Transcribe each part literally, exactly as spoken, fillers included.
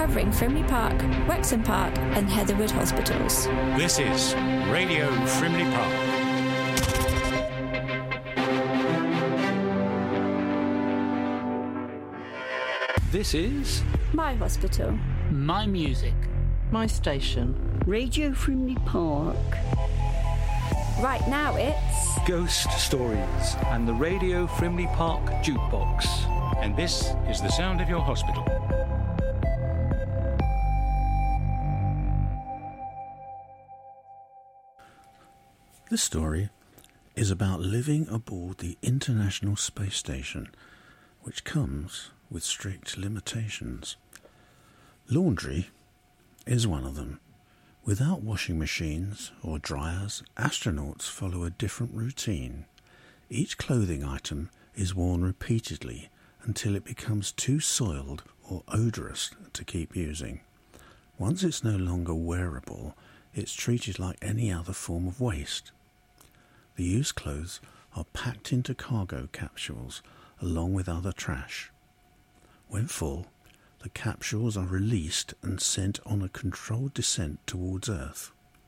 covering Frimley Park, Wexham Park and Heatherwood hospitals. This is Radio Frimley Park. This is My hospital. My music. My station. Radio Frimley Park. Right now it's Ghost Stories and the Radio Frimley Park Jukebox. And this is the sound of your hospital. This story is about living aboard the International Space Station, which comes with strict limitations. Laundry is one of them. Without washing machines or dryers, astronauts follow a different routine. Each clothing item is worn repeatedly until it becomes too soiled or odorous to keep using. Once it's no longer wearable, it's treated like any other form of waste. The used clothes are packed into cargo capsules along with other trash. When full, the capsules are released and sent on a controlled descent towards Earth.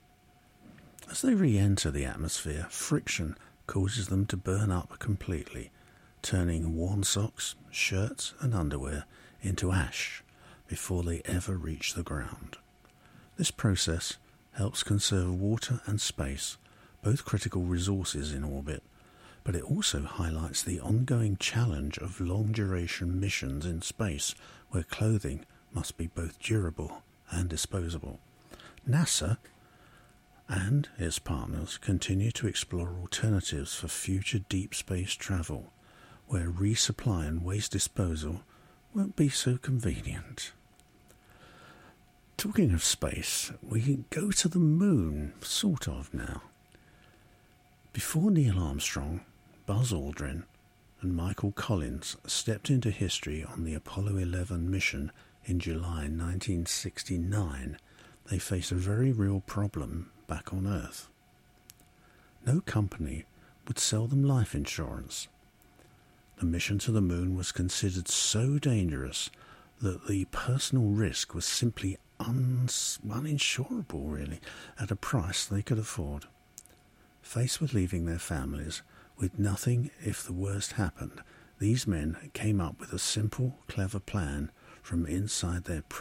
As they re-enter the atmosphere, friction causes them to burn up completely, turning worn socks, shirts and underwear into ash before they ever reach the ground. This process helps conserve water and space, both critical resources in orbit, but it also highlights the ongoing challenge of long-duration missions in space where clothing must be both durable and disposable. NASA and its partners continue to explore alternatives for future deep space travel, where resupply and waste disposal won't be so convenient. Talking of space, we can go to the moon, sort of now. Before Neil Armstrong, Buzz Aldrin and Michael Collins stepped into history on the Apollo eleven mission in July nineteen sixty-nine, they faced a very real problem back on Earth. No company would sell them life insurance. The mission to the moon was considered so dangerous that the personal risk was simply un- uninsurable, really, at a price they could afford. Faced with leaving their families with nothing if the worst happened, these men came up with a simple, clever plan from inside their